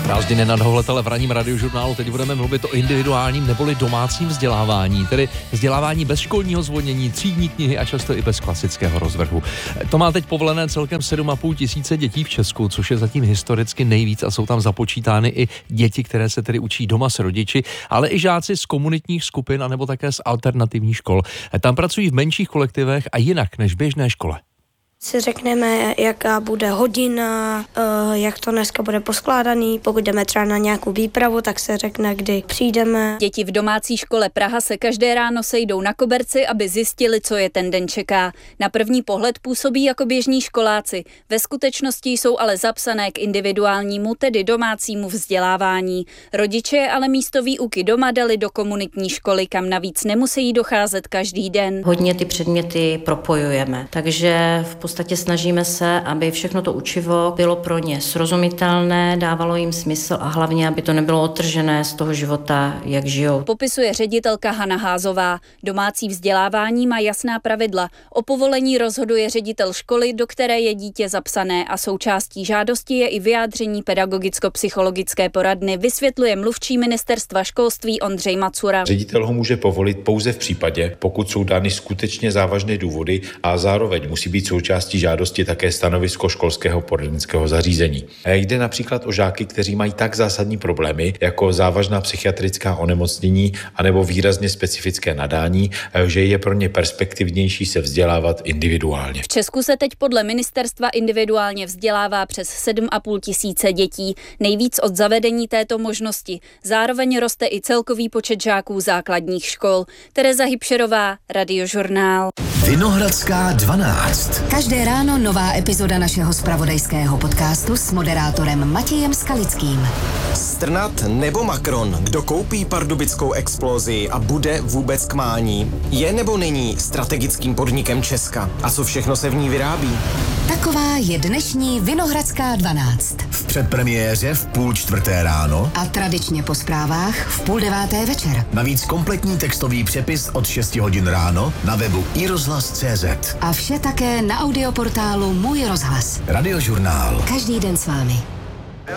Prázdniny na dohledatele v ranním radiožurnálu. Teď budeme mluvit o individuálním neboli domácím vzdělávání, tedy vzdělávání bez školního zvonění, třídní knihy a často i bez klasického rozvrhu. To má teď povolené celkem 7,5 tisíce dětí v Česku, což je zatím historicky nejvíc a jsou tam započítány i děti, které se tedy učí doma s rodiči, ale i žáci z komunitních skupin anebo také z alternativních škol. Tam pracují v menších kolektivech a jinak než v běžné škole. Si řekneme, jaká bude hodina, jak to dneska bude poskládaný. Pokud jdeme třeba na nějakou výpravu, tak se řekne, kdy přijdeme. Děti v domácí škole Praha se každé ráno sejdou na koberci, aby zjistili, co je ten den čeká. Na první pohled působí jako běžní školáci. Ve skutečnosti jsou ale zapsané k individuálnímu, tedy domácímu vzdělávání. Rodiče ale místo výuky doma dali do komunitní školy, kam navíc nemusí docházet každý den. Hodně ty předměty propojujeme, takže v podstatě snažíme se, aby všechno to učivo bylo pro ně srozumitelné, dávalo jim smysl a hlavně, aby to nebylo odtržené z toho života, jak žijou. Popisuje ředitelka Hana Házová. Domácí vzdělávání má jasná pravidla. O povolení rozhoduje ředitel školy, do které je dítě zapsané, a součástí žádosti je i vyjádření pedagogicko-psychologické poradny, vysvětluje mluvčí ministerstva školství Ondřej Macura. Ředitel ho může povolit pouze v případě, pokud jsou dány skutečně závažné důvody a zároveň musí být součástí žádosti také stanovisko školského poradenského zařízení. Jde například o žáky, kteří mají tak zásadní problémy, jako závažná psychiatrická onemocnění anebo výrazně specifické nadání, že je pro ně perspektivnější se vzdělávat individuálně. V Česku se teď podle ministerstva individuálně vzdělává přes 7,5 tisíce dětí, nejvíc od zavedení této možnosti. Zároveň roste i celkový počet žáků základních škol. Tereza Hybšerová, Radiožurnál. Vinohradská 12. Každé ráno nová epizoda našeho zpravodajského podcastu s moderátorem Matějem Skalickým. Strnad nebo Macron? Kdo koupí pardubickou Explosii a bude vůbec k mání? Je nebo není strategickým podnikem Česka? A co všechno se v ní vyrábí? Taková je dnešní Vinohradská 12. V předpremiéře v 3:30 ráno a tradičně po zprávách v 8:30 večer. Navíc kompletní textový přepis od 6 hodin ráno na webu iRozhlas.cz. A vše také na audioportálu Můj rozhlas. Radiožurnál. Každý den s vámi.